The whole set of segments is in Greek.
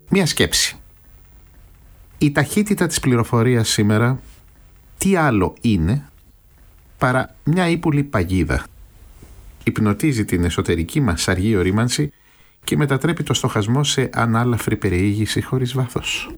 Μία σκέψη. Η ταχύτητα της πληροφορίας σήμερα τι άλλο είναι παρά μια ύπουλη παγίδα. Υπνοτίζει την εσωτερική μας αργή ορίμανση και μετατρέπει το στοχασμό σε ανάλαφρη περιήγηση χωρίς βάθος.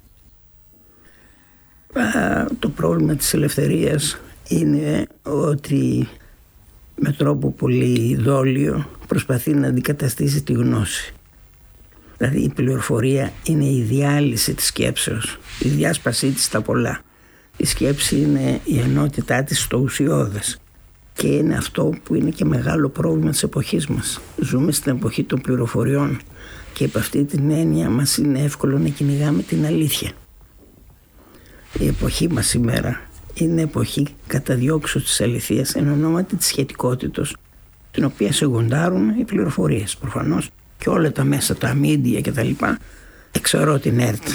Το πρόβλημα της ελευθερίας είναι ότι με τρόπο πολύ δόλιο προσπαθεί να αντικαταστήσει τη γνώση. Δηλαδή η πληροφορία είναι η διάλυση της σκέψεως, η διάσπασή της στα πολλά. Η σκέψη είναι η ενότητά της στο ουσιώδες και είναι αυτό που είναι και μεγάλο πρόβλημα της εποχής μας. Ζούμε στην εποχή των πληροφοριών και από αυτή την έννοια μας είναι εύκολο να κυνηγάμε την αλήθεια. Η εποχή μας σήμερα είναι εποχή καταδιώξεως της αληθείας εν ονόματι της σχετικότητος, την οποία σεγοντάρουν οι πληροφορίες προφανώς και όλα τα μέσα, τα media και τα λοιπά. Εξαιρώ την ΕΡΤ.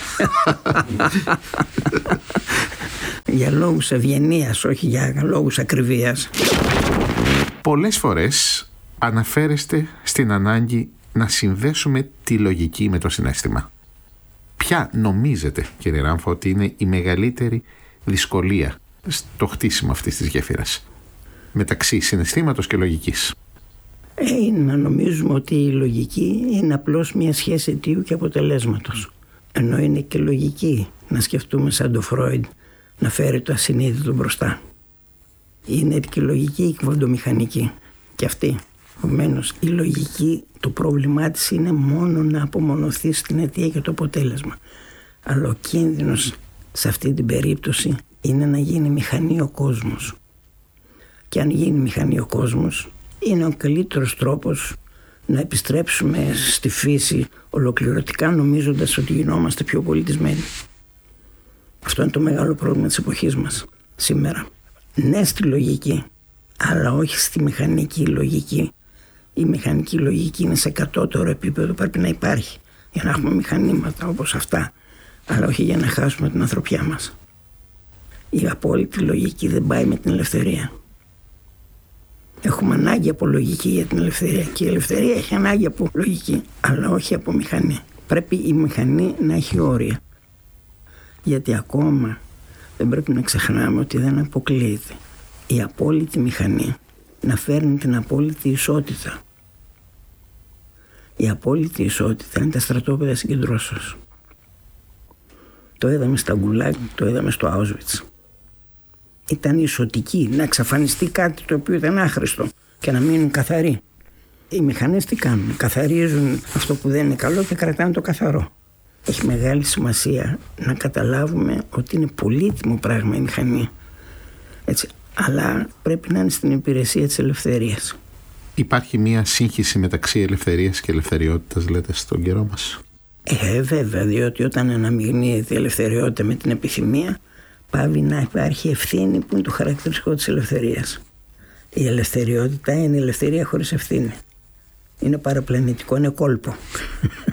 Για λόγους ευγενίας, όχι για λόγους ακριβίας. Πολλές φορές αναφέρεστε στην ανάγκη να συνδέσουμε τη λογική με το συναίσθημα. Ποια νομίζετε, κύριε Ράμφο, ότι είναι η μεγαλύτερη δυσκολία στο χτίσιμο αυτής της γέφυρας μεταξύ συναισθήματος και λογικής? Είναι να νομίζουμε ότι η λογική είναι απλώς μια σχέση αιτίου και αποτελέσματος. Ενώ είναι και λογική να σκεφτούμε σαν το Φρόιντ να φέρει το ασυνείδητο μπροστά. Είναι και λογική κβαντομηχανική και αυτή. Επομένως η λογική, το πρόβλημά της είναι μόνο να απομονωθεί στην αιτία και το αποτέλεσμα. Αλλά ο κίνδυνος σε αυτή την περίπτωση είναι να γίνει μηχανή ο κόσμος. Και αν γίνει μηχανή ο κόσμος, είναι ο καλύτερος τρόπος να επιστρέψουμε στη φύση ολοκληρωτικά, νομίζοντας ότι γινόμαστε πιο πολιτισμένοι. Αυτό είναι το μεγάλο πρόβλημα της εποχής μας σήμερα. Ναι στη λογική, αλλά όχι στη μηχανική λογική. Η μηχανική λογική είναι σε κατώτερο επίπεδο, πρέπει να υπάρχει για να έχουμε μηχανήματα όπως αυτά, αλλά όχι για να χάσουμε την ανθρωπιά μας. Η απόλυτη λογική δεν πάει με την ελευθερία. Έχουμε ανάγκη από λογική για την ελευθερία και η ελευθερία έχει ανάγκη από λογική, αλλά όχι από μηχανή. Πρέπει η μηχανή να έχει όρια. Γιατί ακόμα δεν πρέπει να ξεχνάμε ότι δεν αποκλείεται η απόλυτη μηχανή να φέρνει την απόλυτη ισότητα. Η απόλυτη ισότητα είναι τα στρατόπεδα συγκεντρώσεως. Το είδαμε στα Γκουλάγ, το είδαμε στο Auschwitz. Ήταν ισοτική, να εξαφανιστεί κάτι το οποίο ήταν άχρηστο και να μείνουν καθαροί. Οι μηχανές τι κάνουν? Καθαρίζουν αυτό που δεν είναι καλό και κρατάνε το καθαρό. Έχει μεγάλη σημασία να καταλάβουμε ότι είναι πολύτιμο πράγμα η μηχανή. Έτσι, αλλά πρέπει να είναι στην υπηρεσία της ελευθερίας. Υπάρχει μια σύγχυση μεταξύ ελευθερίας και ελευθεριότητας, λέτε, στον καιρό μας? Βέβαια, διότι όταν αναμειγνύεται η ελευθεριότητα με την επιθυμία, πάβει να υπάρχει ευθύνη που είναι το χαρακτηριστικό της ελευθερίας. Η ελευθεριότητα είναι η ελευθερία χωρίς ευθύνη. Είναι παραπλανητικό, είναι κόλπο.